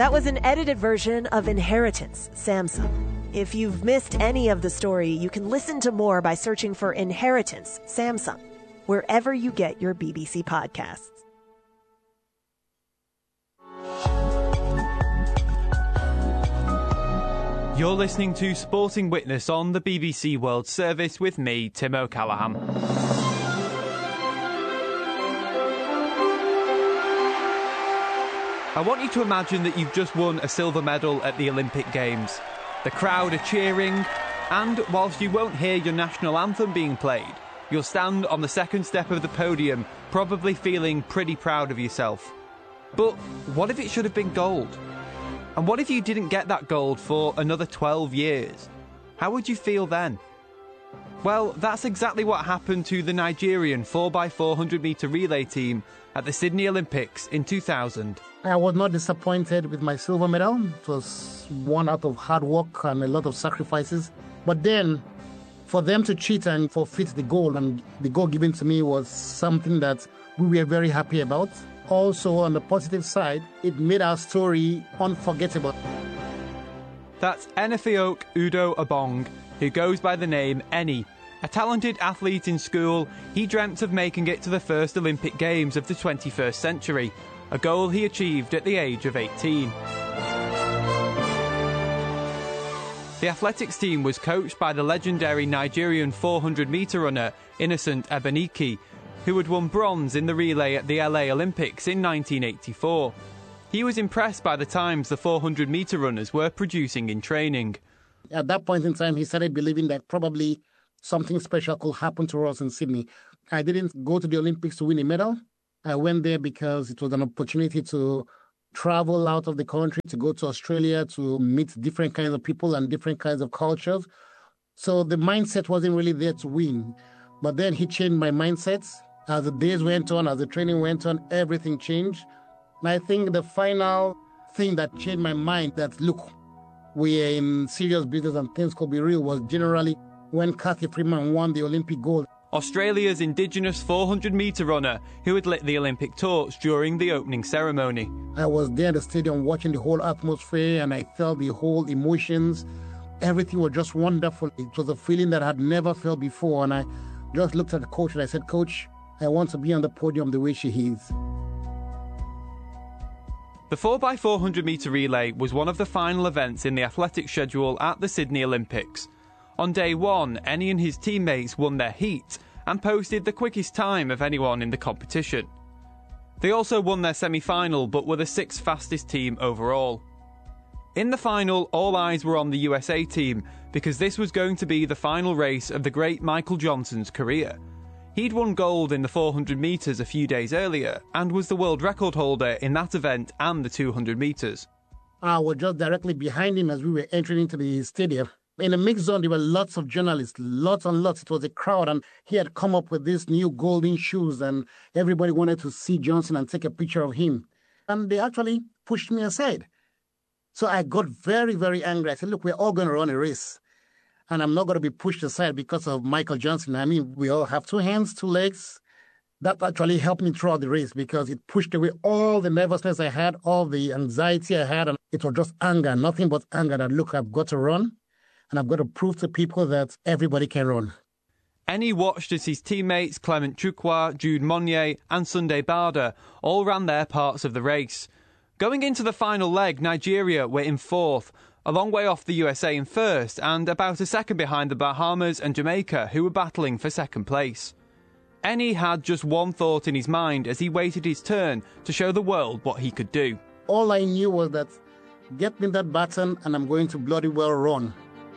That was an edited version of Inheritance, Samsung. If you've missed any of the story, you can listen to more by searching for Inheritance, Samsung, wherever you get your BBC podcasts. You're listening to Sporting Witness on the BBC World Service with me, Tim O'Callaghan. I want you to imagine that you've just won a silver medal at the Olympic Games. The crowd are cheering, and whilst you won't hear your national anthem being played, you'll stand on the second step of the podium, probably feeling pretty proud of yourself. But what if it should have been gold? And what if you didn't get that gold for another 12 years? How would you feel then? Well, that's exactly what happened to the Nigerian 4x400 metre relay team at the Sydney Olympics in 2000. I was not disappointed with my silver medal. It was one out of hard work and a lot of sacrifices. But then, for them to cheat and forfeit the gold, and the gold given to me was something that we were very happy about. Also, on the positive side, it made our story unforgettable. That's Enifeok Udo Obong, who goes by the name Eni. A talented athlete in school, he dreamt of making it to the first Olympic Games of the 21st century, a goal he achieved at the age of 18. The athletics team was coached by the legendary Nigerian 400-metre runner Innocent Ebenike, who had won bronze in the relay at the LA Olympics in 1984. He was impressed by the times the 400-metre runners were producing in training. At that point in time, he started believing that probably something special could happen to us in Sydney. I didn't go to the Olympics to win a medal. I went there because it was an opportunity to travel out of the country, to go to Australia, to meet different kinds of people and different kinds of cultures. So the mindset wasn't really there to win. But then he changed my mindset. As the days went on, as the training went on, everything changed. And I think the final thing that changed my mind that, look, we are in serious business and things could be real was generally when Cathy Freeman won the Olympic gold. Australia's indigenous 400-metre runner who had lit the Olympic torch during the opening ceremony. I was there at the stadium watching the whole atmosphere and I felt the whole emotions. Everything was just wonderful. It was a feeling that I had never felt before. And I just looked at the coach and I said, Coach, I want to be on the podium the way she is. The 4x400 metre relay was one of the final events in the athletics schedule at the Sydney Olympics. On day one, Eni and his teammates won their heat and posted the quickest time of anyone in the competition. They also won their semi-final but were the sixth fastest team overall. In the final, all eyes were on the USA team because this was going to be the final race of the great Michael Johnson's career. He'd won gold in the 400 metres a few days earlier and was the world record holder in that event and the 200 metres. I was just directly behind him as we were entering into the stadium. In the mixed zone, there were lots of journalists, lots and lots. It was a crowd, and he had come up with these new golden shoes, and everybody wanted to see Johnson and take a picture of him. And they actually pushed me aside. So I got very, very angry. I said, look, we're all going to run a race, and I'm not going to be pushed aside because of Michael Johnson. I mean, we all have two hands, two legs. That actually helped me throughout the race because it pushed away all the nervousness I had, all the anxiety I had, and it was just anger, nothing but anger that, look, I've got to run. And I've got to prove to people that everybody can run. Eni watched as his teammates Clement Chukwu, Jude Monye and Sunday Bada all ran their parts of the race. Going into the final leg, Nigeria were in fourth, a long way off the USA in first and about a second behind the Bahamas and Jamaica, who were battling for second place. Eni had just one thought in his mind as he waited his turn to show the world what he could do. All I knew was that get me that baton and I'm going to bloody well run.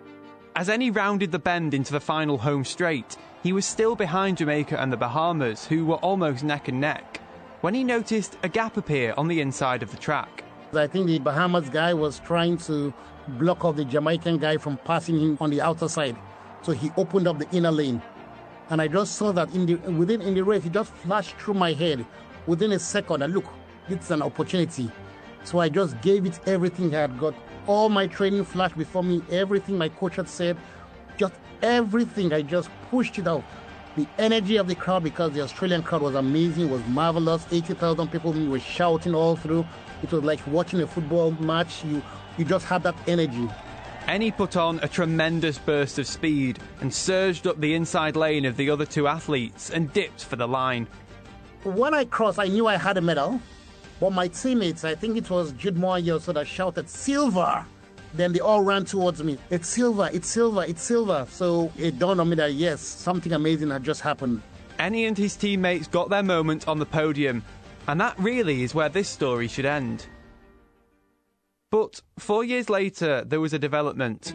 As Eni rounded the bend into the final home straight, he was still behind Jamaica and the Bahamas, who were almost neck and neck, when he noticed a gap appear on the inside of the track. I think the Bahamas guy was trying to block off the Jamaican guy from passing him on the outer side. So he opened up the inner lane. And I just saw that in the race, it just flashed through my head within a second. And look, it's an opportunity. So I just gave it everything I had got. All my training flashed before me, everything my coach had said, just everything, I just pushed it out. The energy of the crowd, because the Australian crowd was amazing, was marvelous. 80,000 people were shouting all through. It was like watching a football match. You just had that energy. Eni put on a tremendous burst of speed and surged up the inside lane of the other two athletes and dipped for the line. When I crossed, I knew I had a medal, but my teammates, I think it was Jude Moyo, so that shouted, "Silver!" Then they all ran towards me. "It's silver, it's silver, it's silver." So it dawned on me that, yes, something amazing had just happened. Eni and his teammates got their moment on the podium, and that really is where this story should end. But 4 years later, there was a development.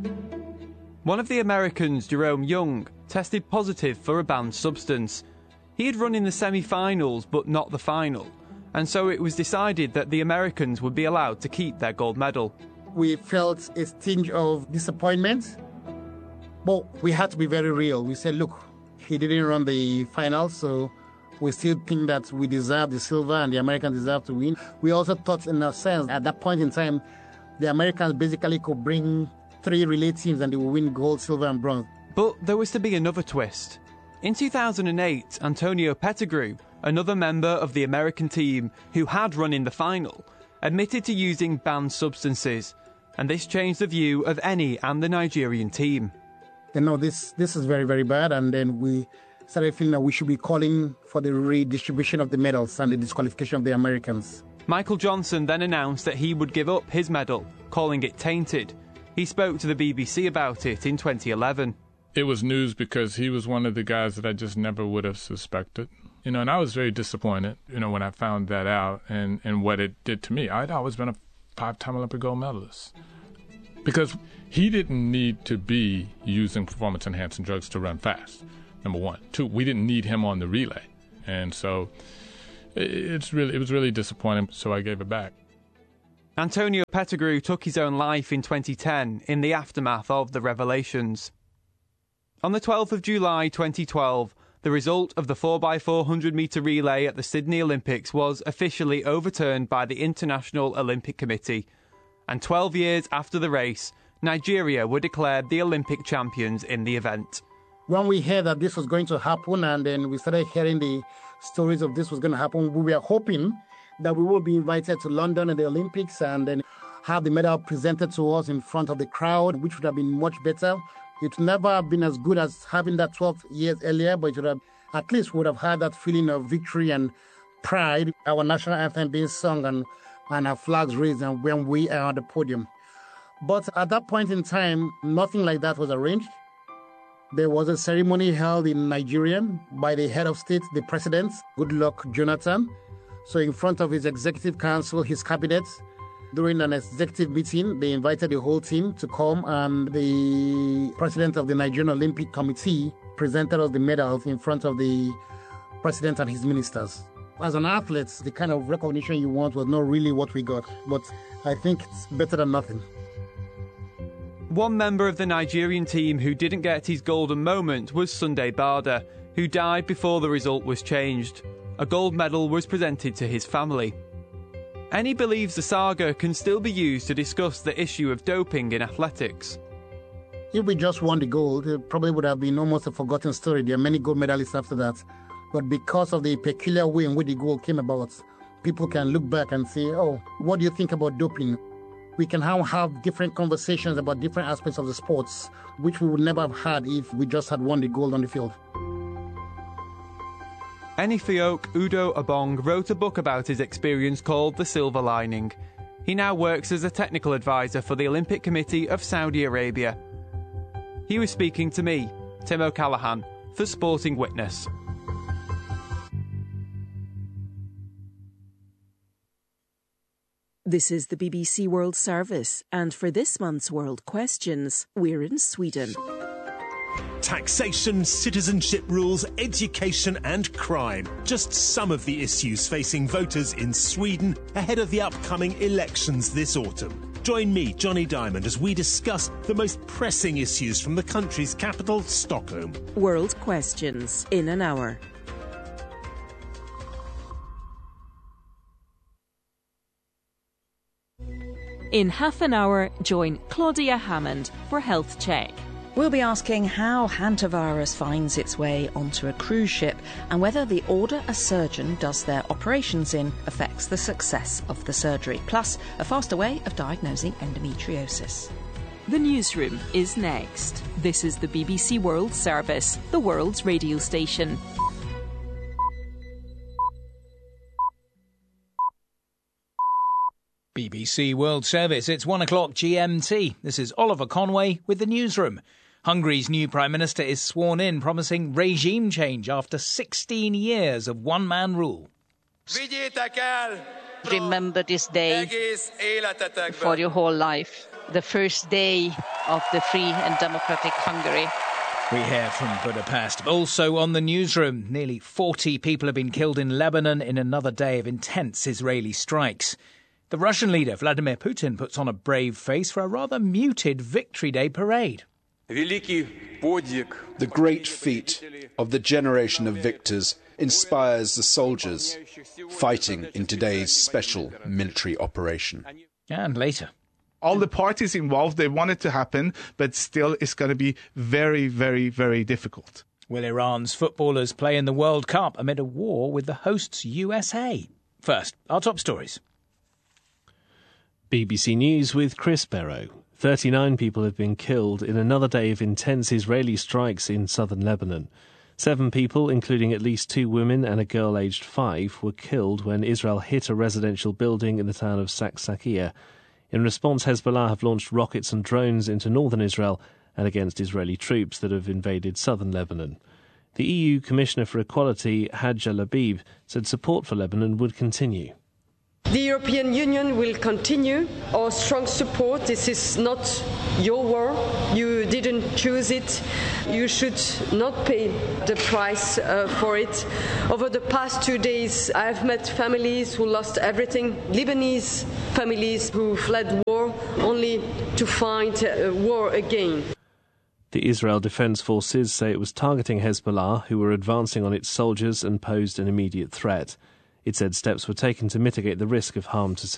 One of the Americans, Jerome Young, tested positive for a banned substance. He had run in the semi-finals, but not the final, and so it was decided that the Americans would be allowed to keep their gold medal. We felt a tinge of disappointment, but we had to be very real. We said, look, he didn't run the final, so we still think that we deserve the silver and the Americans deserve to win. We also thought, in a sense, at that point in time, the Americans basically could bring 3 relay teams and they would win gold, silver, and bronze. But there was to be another twist. In 2008, Antonio Pettigrew, another member of the American team who had run in the final, admitted to using banned substances, and this changed the view of Eni and the Nigerian team. No, this is very, very bad, and then we started feeling that we should be calling for the redistribution of the medals and the disqualification of the Americans. Michael Johnson then announced that he would give up his medal, calling it tainted. He spoke to the BBC about it in 2011. It was news because he was one of the guys that I just never would have suspected. And I was very disappointed, when I found that out and what it did to me. I'd always been a 5-time Olympic gold medalist. Because he didn't need to be using performance-enhancing drugs to run fast, number one. 2, we didn't need him on the relay. And so it was really disappointing, so I gave it back. Antonio Pettigrew took his own life in 2010 in the aftermath of the revelations. On the 12th of July 2012, the result of the 4x400-metre relay at the Sydney Olympics was officially overturned by the International Olympic Committee. And 12 years after the race, Nigeria were declared the Olympic champions in the event. When we heard that this was going to happen and then we started hearing the stories of this was going to happen, we were hoping that we would be invited to London at the Olympics and then have the medal presented to us in front of the crowd, which would have been much better. It would never have been as good as having that 12 years earlier, but it would have, at least would have had that feeling of victory and pride, our national anthem being sung and our flags raised and when we are on the podium. But at that point in time, nothing like that was arranged. There was a ceremony held in Nigeria by the head of state, the president, Goodluck Jonathan. So in front of his executive council, his cabinet, during an executive meeting, they invited the whole team to come, and the president of the Nigerian Olympic Committee presented us the medals in front of the president and his ministers. As an athlete, the kind of recognition you want was not really what we got, but I think it's better than nothing. One member of the Nigerian team who didn't get his golden moment was Sunday Bada, who died before the result was changed. A gold medal was presented to his family. Eni believes the saga can still be used to discuss the issue of doping in athletics. If we just won the gold, it probably would have been almost a forgotten story. There are many gold medalists after that. But because of the peculiar way in which the gold came about, people can look back and say, oh, what do you think about doping? We can now have different conversations about different aspects of the sports, which we would never have had if we just had won the gold on the field. Eni Fiyok Udo Obong wrote a book about his experience called The Silver Lining. He now works as a technical advisor for the Olympic Committee of Saudi Arabia. He was speaking to me, Tim O'Callaghan, for Sporting Witness. This is the BBC World Service, and for this month's World Questions, we're in Sweden. Taxation, citizenship rules, education and crime. Just some of the issues facing voters in Sweden ahead of the upcoming elections this autumn. Join me, Johnny Diamond, as we discuss the most pressing issues from the country's capital, Stockholm. World Questions, in an hour. In half an hour, join Claudia Hammond for Health Check. We'll be asking how hantavirus finds its way onto a cruise ship and whether the order a surgeon does their operations in affects the success of the surgery, plus a faster way of diagnosing endometriosis. The newsroom is next. This is the BBC World Service, the world's radio station. BBC World Service, it's 1 o'clock GMT. This is Oliver Conway with the newsroom. Hungary's new Prime Minister is sworn in, promising regime change after 16 years of one-man rule. Remember this day for your whole life, the first day of the free and democratic Hungary. We hear from Budapest. Also on the newsroom, nearly 40 people have been killed in Lebanon in another day of intense Israeli strikes. The Russian leader, Vladimir Putin, puts on a brave face for a rather muted Victory Day parade. The great feat of the generation of victors inspires the soldiers fighting in today's special military operation. And later. All the parties involved, they want it to happen, but still it's going to be very, very, very difficult. Will Iran's footballers play in the World Cup amid a war with the hosts USA? First, our top stories. BBC News with Chris Barrow. 39 people have been killed in another day of intense Israeli strikes in southern Lebanon. 7 people, including at least 2 women and a girl aged 5, were killed when Israel hit a residential building in the town of Saksakia. In response, Hezbollah have launched rockets and drones into northern Israel and against Israeli troops that have invaded southern Lebanon. The EU Commissioner for Equality, Hadja Labib, said support for Lebanon would continue. The European Union will continue our strong support. This is not your war. You didn't choose it. You should not pay the price for it. Over the past 2 days, I've met families who lost everything, Lebanese families who fled war only to find war again. The Israel Defense Forces say it was targeting Hezbollah, who were advancing on its soldiers and posed an immediate threat. It said steps were taken to mitigate the risk of harm to civilians.